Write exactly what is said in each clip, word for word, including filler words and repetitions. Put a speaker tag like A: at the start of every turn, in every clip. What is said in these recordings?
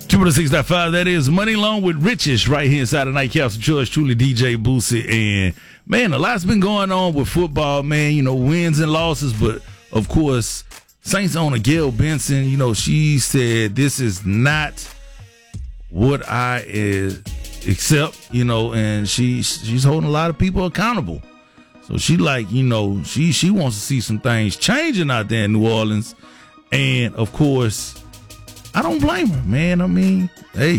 A: Triple six point five, that is Money Long with Riches right here inside the Nightcaps. George, truly D J Boosie. And, man, a lot's been going on with football, man. You know, wins and losses. But, of course, Saints owner Gayle Benson, you know, she said this is not what I uh, accept, you know, and she she's holding a lot of people accountable. So she like, you know, she, she wants to see some things changing out there in New Orleans. And, of course, I don't blame her, man. I mean, hey,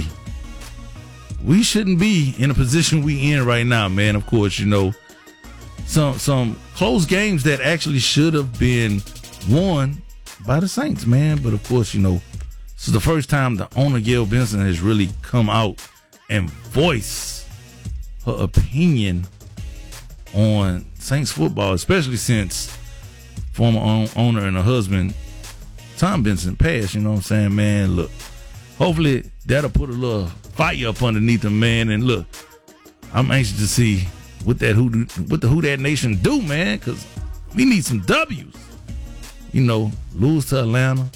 A: we shouldn't be in a position we in right now, man. Of course, you know, some some close games that actually should have been won by the Saints, man. But, of course, you know, this is the first time the owner, Gayle Benson, has really come out and voice her opinion on Saints football, especially since former own, owner and her husband, Tom Benson, passed. You know what I'm saying, man? Look, hopefully that'll put a little fire up underneath them, man. And look, I'm anxious to see what that who what the Who Dat Nation do, man, because we need some W's. You know, lose to Atlanta,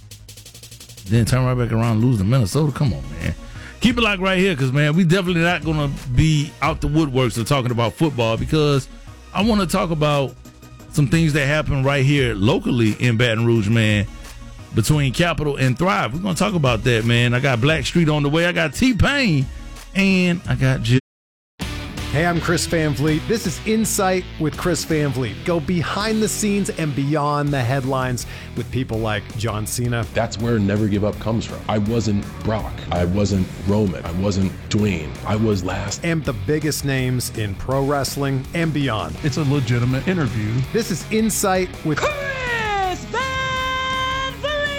A: then turn right back around and lose to Minnesota. Come on, man. Keep it locked right here, because, man, we definitely not going to be out the woodworks of talking about football, because I want to talk about some things that happen right here locally in Baton Rouge, man, between Capital and Thrive. We're going to talk about that, man. I got Blackstreet on the way. I got T-Pain, and I got Jill.
B: Hey, I'm Chris Van Vliet. This is Insight with Chris Van Vliet. Go behind the scenes and beyond the headlines with people like John Cena.
C: That's where Never Give Up comes from. I wasn't Brock. I wasn't Roman. I wasn't Dwayne. I was last.
B: And the biggest names in pro wrestling and beyond.
D: It's a legitimate interview.
B: This is Insight with
E: Chris Van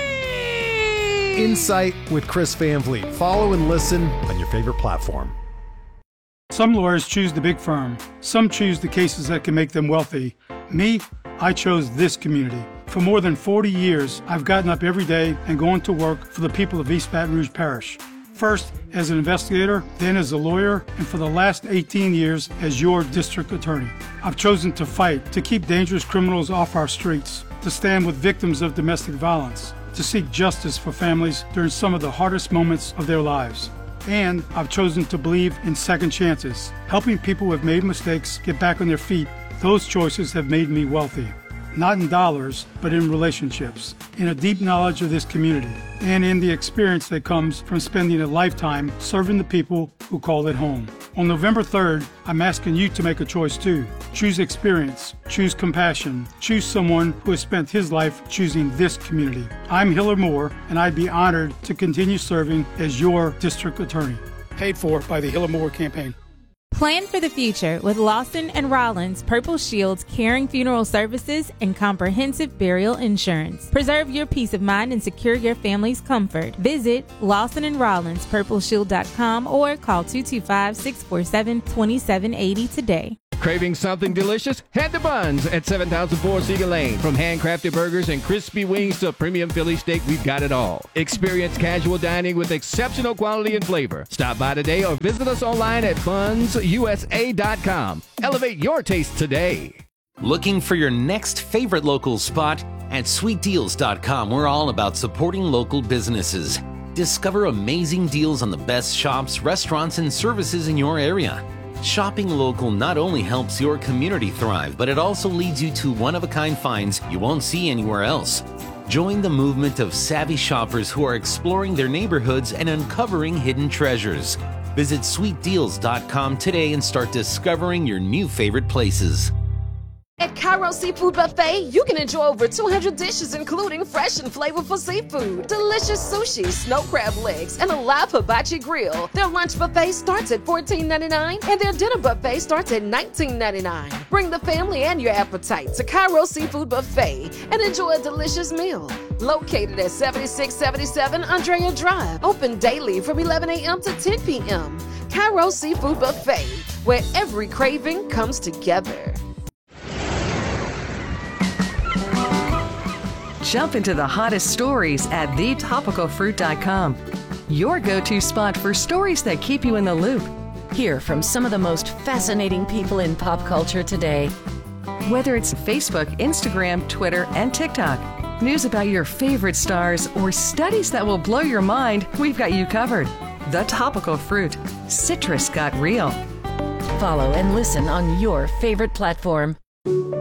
E: Vliet.
B: Insight with Chris Van Vliet. Follow and listen on your favorite platform.
F: Some lawyers choose the big firm. Some choose the cases that can make them wealthy. Me, I chose this community. For more than forty years, I've gotten up every day and gone to work for the people of East Baton Rouge Parish. First as an investigator, then as a lawyer, and for the last eighteen years as your district attorney. I've chosen to fight to keep dangerous criminals off our streets, to stand with victims of domestic violence, to seek justice for families during some of the hardest moments of their lives. And I've chosen to believe in second chances, helping people who have made mistakes get back on their feet. Those choices have made me wealthy, not in dollars, but in relationships, in a deep knowledge of this community, and in the experience that comes from spending a lifetime serving the people who call it home. On November third, I'm asking you to make a choice too. Choose experience, choose compassion, choose someone who has spent his life choosing this community. I'm Hiller Moore, and I'd be honored to continue serving as your district attorney. Paid for by the Hiller Moore campaign.
G: Plan for the future with Lawson and Rollins Purple Shield's caring funeral services and comprehensive burial insurance. Preserve your peace of mind and secure your family's comfort. Visit Lawson and Rollins Purple Shield dot com or call two two five, six four seven, two seven eight zero today.
H: Craving something delicious? Head to Buns at seven thousand four Cedar Lane. From handcrafted burgers and crispy wings to premium Philly steak, we've got it all. Experience casual dining with exceptional quality and flavor. Stop by today or visit us online at buns u s a dot com. Elevate your taste today.
I: Looking for your next favorite local spot? At sweet deals dot com, we're all about supporting local businesses. Discover amazing deals on the best shops, restaurants, and services in your area. Shopping local not only helps your community thrive, but it also leads you to one-of-a-kind finds you won't see anywhere else. Join the movement of savvy shoppers who are exploring their neighborhoods and uncovering hidden treasures. Visit sweet deals dot com today and start discovering your new favorite places.
J: At Cairo Seafood Buffet, you can enjoy over two hundred dishes, including fresh and flavorful seafood, delicious sushi, snow crab legs, and a live hibachi grill. Their lunch buffet starts at fourteen ninety-nine, and their dinner buffet starts at nineteen ninety-nine. Bring the family and your appetite to Cairo Seafood Buffet and enjoy a delicious meal. Located at seventy-six seventy-seven Andrea Drive, open daily from eleven a m to ten p m Cairo Seafood Buffet, where every craving comes together.
K: Jump into the hottest stories at the topical fruit dot com. Your go-to spot for stories that keep you in the loop.
L: Hear from some of the most fascinating people in pop culture today.
K: Whether it's Facebook, Instagram, Twitter, and TikTok, news about your favorite stars, or studies that will blow your mind, we've got you covered. The Topical Fruit. Citrus got real.
L: Follow and listen on your favorite platform.